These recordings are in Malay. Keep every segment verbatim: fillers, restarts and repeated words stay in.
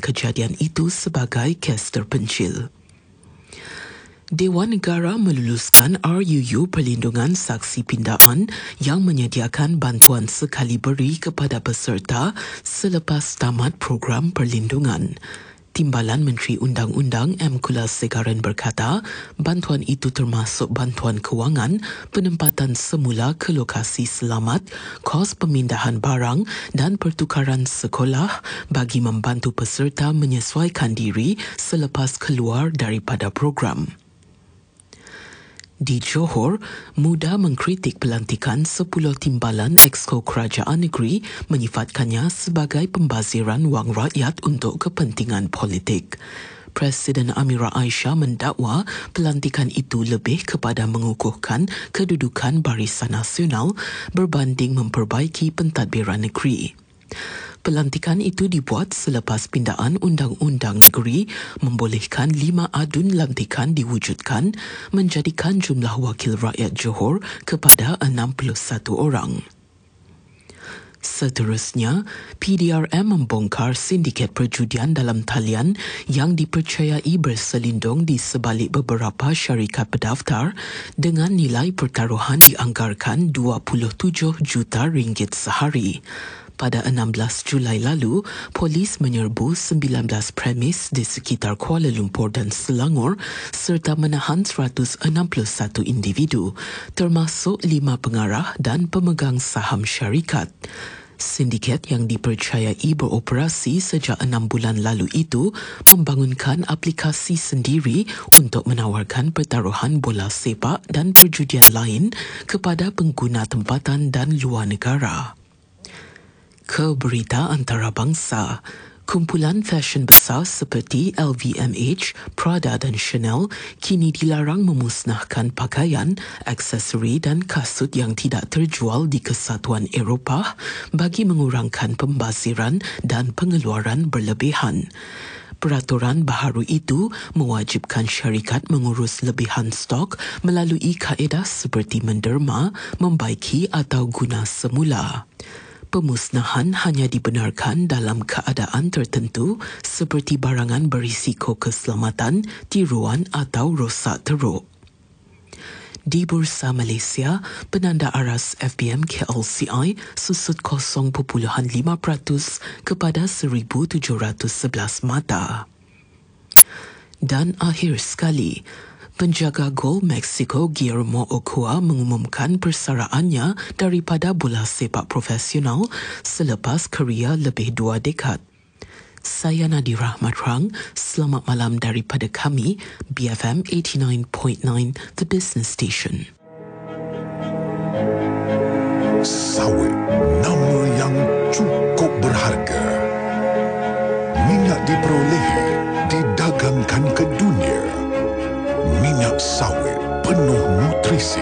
kejadian itu sebagai kes terpencil. Dewan Negara meluluskan R U U Perlindungan Saksi Pindaan yang menyediakan bantuan sekali beri kepada peserta selepas tamat program perlindungan. Timbalan Menteri Undang-Undang M. Kulasegaran berkata, bantuan itu termasuk bantuan kewangan, penempatan semula ke lokasi selamat, kos pemindahan barang dan pertukaran sekolah bagi membantu peserta menyesuaikan diri selepas keluar daripada program. Di Johor, Muda mengkritik pelantikan sepuluh timbalan Exco Kerajaan Negeri menyifatkannya sebagai pembaziran wang rakyat untuk kepentingan politik. Presiden Amira Aisyah mendakwa pelantikan itu lebih kepada mengukuhkan kedudukan Barisan Nasional berbanding memperbaiki pentadbiran negeri. Pelantikan itu dibuat selepas pindaan Undang-Undang Negeri membolehkan lima adun lantikan diwujudkan menjadikan jumlah wakil rakyat Johor kepada enam puluh satu orang. Seterusnya, P D R M membongkar sindiket perjudian dalam talian yang dipercayai berselindung di sebalik beberapa syarikat pendaftar dengan nilai pertaruhan dianggarkan dua puluh tujuh juta ringgit sehari. Pada enam belas Julai lalu, polis menyerbu sembilan belas premis di sekitar Kuala Lumpur dan Selangor serta menahan seratus enam puluh satu individu, termasuk lima pengarah dan pemegang saham syarikat. Sindiket yang dipercayai beroperasi sejak enam bulan lalu itu membangunkan aplikasi sendiri untuk menawarkan pertaruhan bola sepak dan perjudian lain kepada pengguna tempatan dan luar negara. Ke berita antarabangsa, kumpulan fashion besar seperti L V M H, Prada dan Chanel kini dilarang memusnahkan pakaian, aksesori dan kasut yang tidak terjual di Kesatuan Eropah bagi mengurangkan pembaziran dan pengeluaran berlebihan. Peraturan baharu itu mewajibkan syarikat mengurus lebihan stok melalui kaedah seperti menderma, membaiki atau guna semula. Pemusnahan hanya dibenarkan dalam keadaan tertentu seperti barangan berisiko keselamatan, tiruan atau rosak teruk. Di Bursa Malaysia, penanda aras F B M K L C I susut kosong perpuluhan lima peratus kepada seribu tujuh ratus sebelas mata. Dan akhir sekali, penjaga gol Mexico Guillermo Ochoa mengumumkan persaraannya daripada bola sepak profesional selepas kerjaya lebih dua dekad. Saya Nadira Ahmad Rang, selamat malam daripada kami, B F M eighty-nine point nine, The Business Station. Sawit, nama yang cukup berharga. Minyak diperolehi, didagangkan ke dunia. Minyak sawit penuh nutrisi.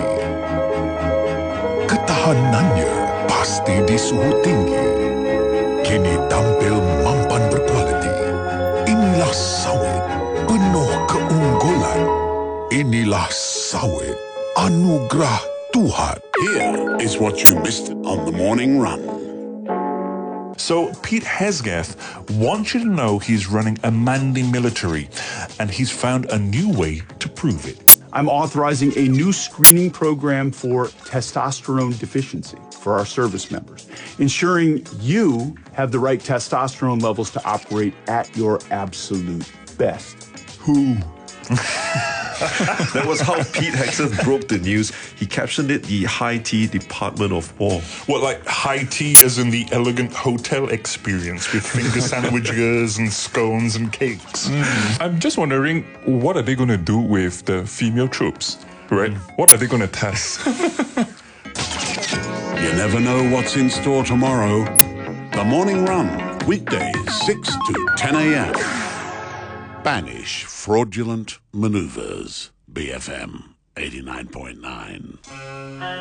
Ketahanannya pasti di suhu tinggi. Kini tampil mampan berkualiti. Inilah sawit penuh keunggulan. Inilah sawit anugerah Tuhan. Here is what you missed on the morning run. So Pete Hegseth wants you to know he's running a Mandy military, and he's found a new way to prove it. I'm authorizing a new screening program for testosterone deficiency for our service members, ensuring you have the right testosterone levels to operate at your absolute best. Who? That was how Pete Hegseth broke the news. He captioned it the High Tea Department of War. What, like high tea as in the elegant hotel experience with finger sandwiches and scones and cakes? Mm. I'm just wondering, what are they going to do with the female troops, right? Mm. What are they going to test? You never know what's in store tomorrow. The Morning Run, weekdays six to ten a.m. Banish fraudulent maneuvers. B F M eighty-nine point nine.